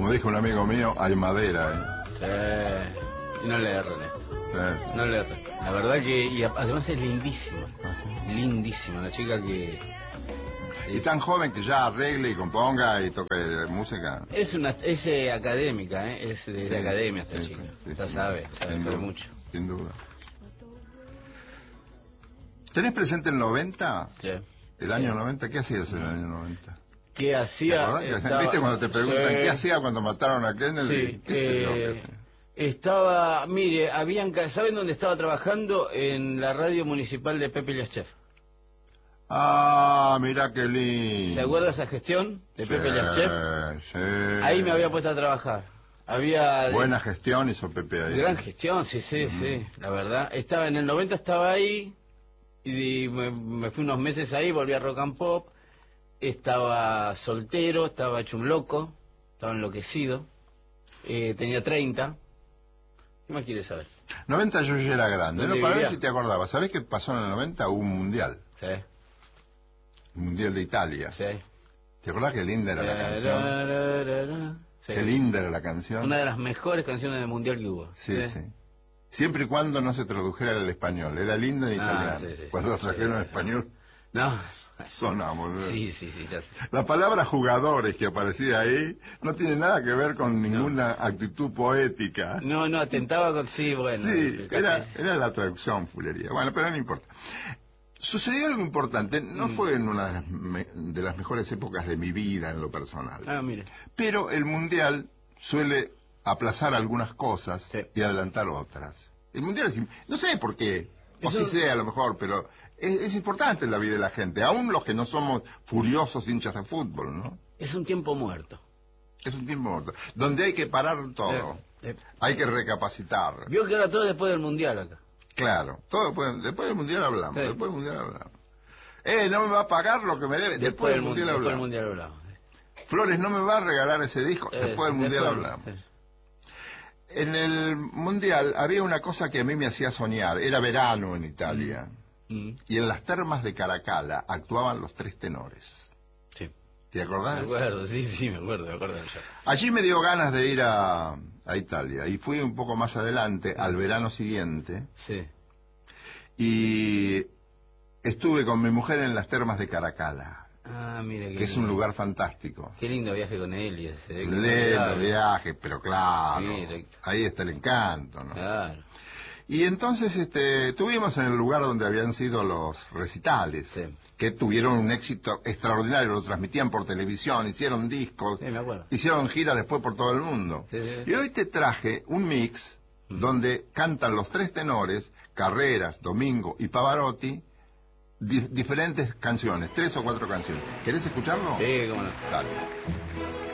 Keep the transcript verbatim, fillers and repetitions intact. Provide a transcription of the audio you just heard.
Como dijo un amigo mío, hay madera, ¿eh? Sí. Y no le erran esto. Sí. No le erran. La verdad que... Y además es lindísima. ¿Ah, sí? Lindísima, una chica que... Y tan joven que ya arregle y componga y toque música. Es una es eh, académica, ¿eh? Es de, sí, de academia esta sí, chica. Sí, ya sí, sabe, sabe duda, mucho. Sin duda. ¿Tenés presente el noventa? Sí. ¿El año sí. noventa? ¿Qué hacías en el año noventa? ¿Qué hacía? Estaba... ¿Viste cuando te preguntan sí. qué hacía cuando mataron a Kennedy? Sí, ¿Qué sé yo, eh, qué hacía? Estaba, mire, habían, ¿saben dónde estaba trabajando? En la radio municipal de Pepe Llachef. Ah, mira qué lindo. ¿Se acuerda esa gestión de sí, Pepe Llachef? Sí. Ahí me había puesto a trabajar. Había buena gestión hizo Pepe ahí. Gran gestión, sí, sí, uh-huh. sí, la verdad. Estaba en el noventa, estaba ahí y me, me fui unos meses ahí, volví a Rock and Pop. Estaba soltero, estaba hecho un loco, estaba enloquecido. Eh, tenía treinta. ¿Qué más quieres saber? noventa yo ya era grande, ¿no? Para vivía? ver si te acordabas. ¿Sabés qué pasó en el noventa? Hubo un mundial. Sí. El mundial de Italia. Sí. ¿Te acordás qué linda era la canción? Ra, ra, ra, ra. Sí. Qué linda era la canción. Una de las mejores canciones del mundial que hubo. Sí, sí. sí. Siempre y cuando no se tradujera al español. Era lindo en italiano. Ah, sí, sí, cuando lo trajeron en sí, español. No. Sonamos. ¿no? Sí, sí, sí. Ya sé. La palabra jugadores que aparecía ahí no tiene nada que ver con ninguna no. actitud poética. No, no, atentaba con... Sí, bueno. Sí, era, era la traducción, fulería. Bueno, pero no importa. Sucedió algo importante, no mm. fue en una de las, me, de las mejores épocas de mi vida en lo personal. Ah, mire. Pero el mundial suele aplazar algunas cosas sí. y adelantar otras. El mundial es, no sé por qué, o Eso... si sea a lo mejor, pero es, es importante en la vida de la gente, aún los que no somos furiosos hinchas de fútbol, ¿no? Es un tiempo muerto. Es un tiempo muerto, donde hay que parar todo, eh, eh. hay que recapacitar. Vio que era todo después del mundial acá. Claro, todo después, después del mundial hablamos, sí. después del mundial hablamos. Eh, no me va a pagar lo que me debe, después, después del mundial, mundial, hablamos. Después del mundial hablamos. Flores no me va a regalar ese disco, eh, después del mundial después, hablamos. Sí. En el mundial había una cosa que a mí me hacía soñar, era verano en Italia, mm. Mm. y en las termas de Caracalla actuaban los tres tenores. Sí. ¿Te acordás? Me acuerdo, sí, sí, me acuerdo, me acuerdo. Allí me dio ganas de ir a, a Italia, y fui un poco más adelante, al verano siguiente, sí. y estuve con mi mujer en las termas de Caracalla. Ah, mire qué que es lindo. un lugar fantástico. Qué lindo viaje con él. Y ese, lindo viaje, pero claro, sí, ahí está el encanto, ¿no? Claro. Y entonces este, estuvimos en el lugar donde habían sido los recitales, sí. que tuvieron un éxito extraordinario, lo transmitían por televisión, hicieron discos, sí, me acuerdo. hicieron giras después por todo el mundo. Sí, sí. Y hoy te traje un mix mm. donde cantan los tres tenores, Carreras, Domingo y Pavarotti, Dif diferentes canciones, tres o cuatro canciones. ¿Querés escucharlo? Sí, cómo no. Dale.